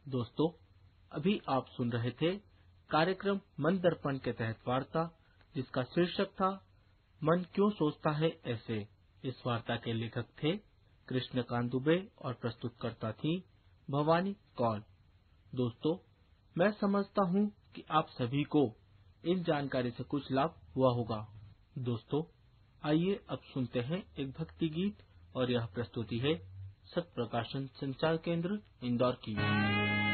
दोस्तों, अभी आप सुन रहे थे कार्यक्रम मन दर्पण के तहत वार्ता, जिसका शीर्षक था मन क्यों सोचता है ऐसे। इस वार्ता के लेखक थे कृष्णकांत दुबे और प्रस्तुतकर्ता थी भवानी कौल। दोस्तों, मैं समझता हूँ कि आप सभी को इन जानकारी से कुछ लाभ हुआ होगा। दोस्तों, आइए अब सुनते हैं एक भक्ति गीत और यह प्रस्तुति है सत्य प्रकाशन संचार केंद्र इंदौर की।